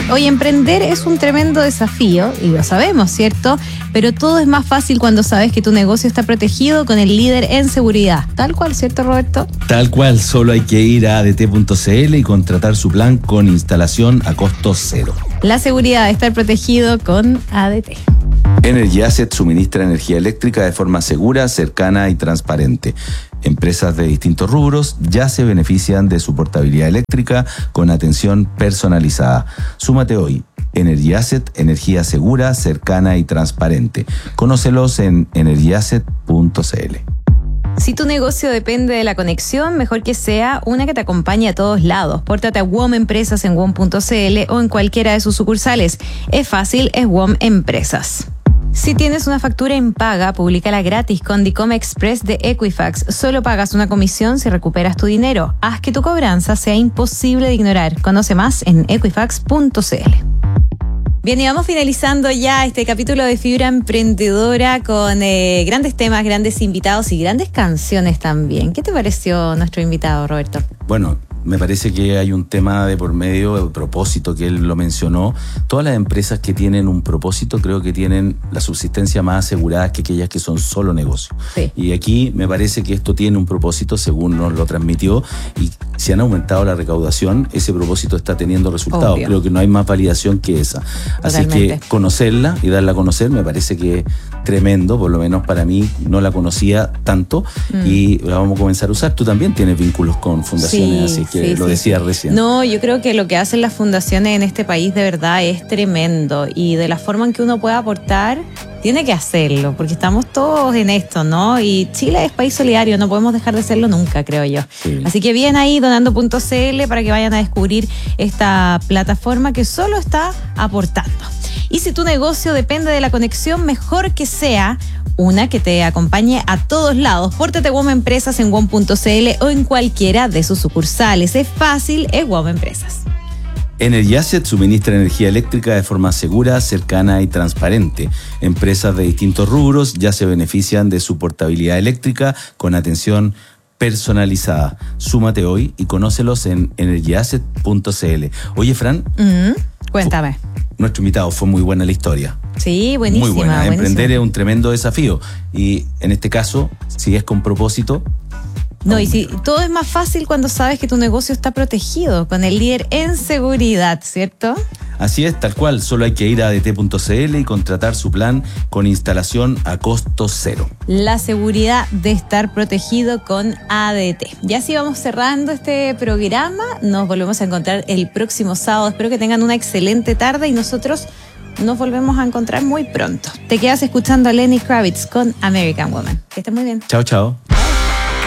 Hoy emprender es un tremendo desafío, y lo sabemos, ¿cierto? Pero todo es más fácil cuando sabes que tu negocio está protegido con el líder en seguridad. Tal cual, ¿cierto, Roberto? Tal cual, solo hay que ir a adt.cl y contratar su plan con instalación a costo cero. La seguridad de estar protegido con ADT. Energy Asset suministra energía eléctrica de forma segura, cercana y transparente. Empresas de distintos rubros ya se benefician de su portabilidad eléctrica con atención personalizada. Súmate hoy. Energy Asset, energía segura, cercana y transparente. Conócelos en energyasset.cl. Si tu negocio depende de la conexión, mejor que sea una que te acompañe a todos lados. Pórtate a WOM Empresas en WOM.cl o en cualquiera de sus sucursales. Es fácil, es WOM Empresas. Si tienes una factura impaga, públicala gratis con Dicom Express de Equifax. Solo pagas una comisión si recuperas tu dinero. Haz que tu cobranza sea imposible de ignorar. Conoce más en equifax.cl. Bien, y vamos finalizando ya este capítulo de Fibra Emprendedora con grandes temas, grandes invitados y grandes canciones también. ¿Qué te pareció nuestro invitado, Roberto? Bueno, me parece que hay un tema de por medio, el propósito que él lo mencionó. Todas las empresas que tienen un propósito creo que tienen la subsistencia más asegurada que aquellas que son solo negocio. Sí. Y aquí me parece que esto tiene un propósito según nos lo transmitió, y si han aumentado la recaudación, ese propósito está teniendo resultados. Obvio. Creo que no hay más validación que esa. Así Totalmente. que conocerla y darla a conocer me parece que es tremendo, por lo menos para mí no la conocía tanto y la vamos a comenzar a usar. Tú también tienes vínculos con fundaciones, así que lo decías recién. No, yo creo que lo que hacen las fundaciones en este país de verdad es tremendo, y de la forma en que uno puede aportar, tiene que hacerlo, porque estamos todos en esto, ¿no? Y Chile es país solidario, no podemos dejar de serlo nunca, creo yo. Sí. Así que bien ahí, donando.cl, para que vayan a descubrir esta plataforma que solo está aportando. Y si tu negocio depende de la conexión, mejor que sea una que te acompañe a todos lados. Pórtate WOM Empresas en WOM.cl o en cualquiera de sus sucursales. Es fácil, es WOM Empresas. Energy Asset suministra energía eléctrica de forma segura, cercana y transparente. Empresas de distintos rubros ya se benefician de su portabilidad eléctrica con atención personalizada. Súmate hoy y conócelos en energyasset.cl. Oye, Fran, Cuéntame. nuestro invitado, fue muy buena la historia. Sí, buenísima. Muy buena. buenísima. Emprender es un tremendo desafío y en este caso, si es con propósito. No, y si todo es más fácil cuando sabes que tu negocio está protegido con el líder en seguridad, ¿cierto? Así es, tal cual. Solo hay que ir a adt.cl y contratar su plan con instalación a costo cero. La seguridad de estar protegido con ADT. Ya así vamos cerrando este programa. Nos volvemos a encontrar el próximo sábado. Espero que tengan una excelente tarde y nosotros nos volvemos a encontrar muy pronto. Te quedas escuchando a Lenny Kravitz con American Woman. Que estés muy bien. Chao, chao.